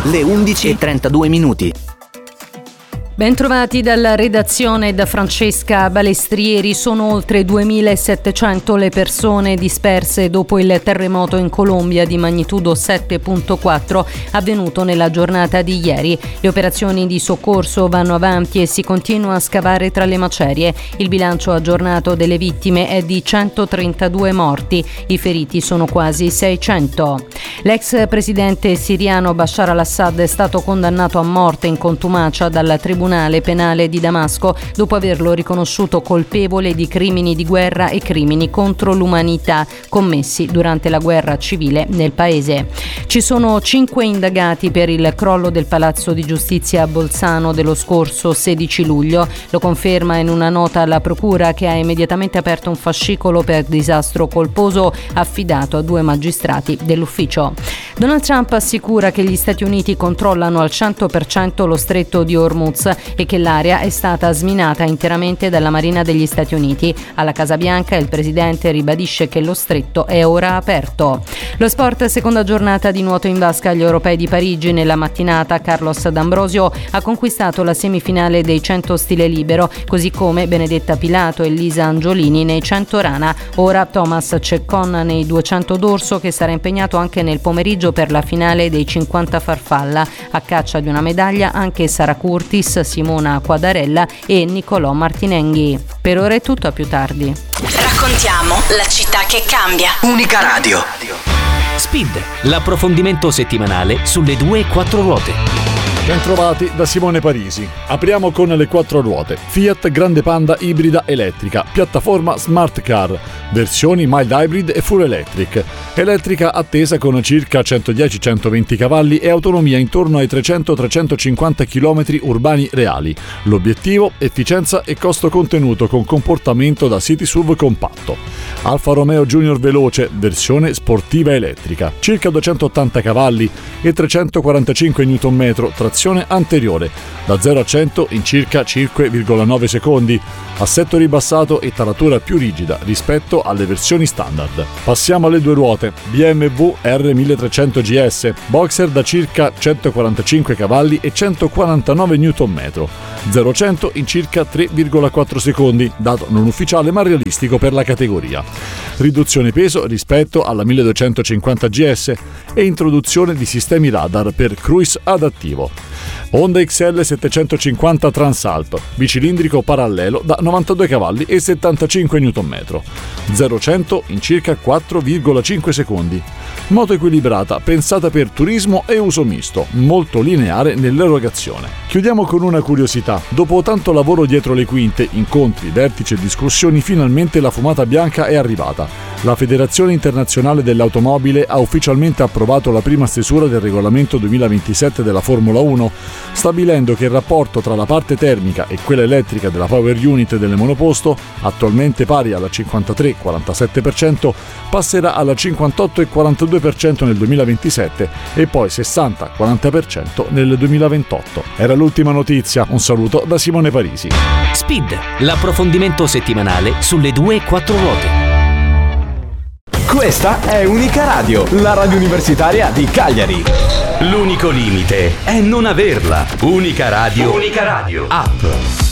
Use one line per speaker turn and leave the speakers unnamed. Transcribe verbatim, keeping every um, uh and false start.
Le undici e trentadue minuti.
Bentrovati dalla redazione da Francesca Balestrieri. Sono oltre duemilasettecento le persone disperse dopo il terremoto in Colombia di magnitudo sette virgola quattro avvenuto nella giornata di ieri. Le operazioni di soccorso vanno avanti e si continua a scavare tra le macerie. Il bilancio aggiornato delle vittime è di centotrentadue morti, i feriti sono quasi seicento. L'ex presidente siriano Bashar al-Assad è stato condannato a morte in contumacia dal tribunale penale di Damasco dopo averlo riconosciuto colpevole di crimini di guerra e crimini contro l'umanità commessi durante la guerra civile nel paese. Ci sono cinque indagati per il crollo del Palazzo di Giustizia a Bolzano dello scorso sedici luglio. Lo conferma in una nota la procura, che ha immediatamente aperto un fascicolo per disastro colposo affidato a due magistrati dell'ufficio. Donald Trump assicura che gli Stati Uniti controllano al cento per cento lo stretto di Hormuz e che l'area è stata sminata interamente dalla Marina degli Stati Uniti. Alla Casa Bianca il presidente ribadisce che lo stretto è ora aperto. Lo sport, seconda giornata di nuoto in vasca agli Europei di Parigi. Nella mattinata Carlos D'Ambrosio ha conquistato la semifinale dei cento stile libero, così come Benedetta Pilato e Lisa Angiolini nei cento rana. Ora Thomas Ceccon nei duecento dorso, che sarà impegnato anche nel pomeriggio per la finale dei cinquanta farfalla. A caccia di una medaglia anche Sara Curtis, Simona Quadarella e Niccolò Martinenghi. Per ora è tutto, a più tardi.
Raccontiamo la città che cambia.
Unica Radio.
Speed, l'approfondimento settimanale sulle due e quattro ruote.
Bentrovati da Simone Parisi. Apriamo con le quattro ruote. Fiat Grande Panda ibrida elettrica, piattaforma Smart Car, versioni mild hybrid e full electric. Elettrica attesa con circa centodieci centoventi cavalli e autonomia intorno ai trecento trecentocinquanta chilometri urbani reali. L'obiettivo: efficienza e costo contenuto con comportamento da city S U V compatto. Alfa Romeo Junior Veloce, versione sportiva elettrica, circa duecentottanta cavalli e trecentoquarantacinque newton metri, trazione anteriore, da zero a cento in circa cinque virgola nove secondi, assetto ribassato e taratura più rigida rispetto alle versioni standard. Passiamo alle due ruote. B M W R milletrecento G S, boxer da circa centoquarantacinque cavalli e centoquarantanove newton metri, zero a cento in circa tre virgola quattro secondi, dato non ufficiale ma realistico per la categoria. Riduzione peso rispetto alla milleduecentocinquanta G S e introduzione di sistemi radar per cruise adattivo. Honda X L settecentocinquanta Transalp, bicilindrico parallelo da novantadue cavalli e settantacinque newton metri, zero a cento in circa quattro virgola cinque secondi. Moto equilibrata, pensata per turismo e uso misto, molto lineare nell'erogazione. Chiudiamo con una curiosità. Dopo tanto lavoro dietro le quinte, incontri, vertici e discussioni, finalmente la fumata bianca è arrivata. La Federazione Internazionale dell'Automobile ha ufficialmente approvato la prima stesura del regolamento duemilaventisette della Formula uno, stabilendo che il rapporto tra la parte termica e quella elettrica della power unit delle monoposto, attualmente pari alla cinquantatré virgola quarantasette per cento, passerà alla cinquantotto virgola quarantadue per cento nel duemilaventisette e poi sessanta virgola quaranta per cento nel duemilaventotto. Era l'ultima notizia. Un saluto da Simone Parisi.
Speed, l'approfondimento settimanale sulle due e quattro ruote.
Questa è Unica Radio, la radio universitaria di Cagliari.
L'unico limite è non averla. Unica Radio. Unica Radio. App.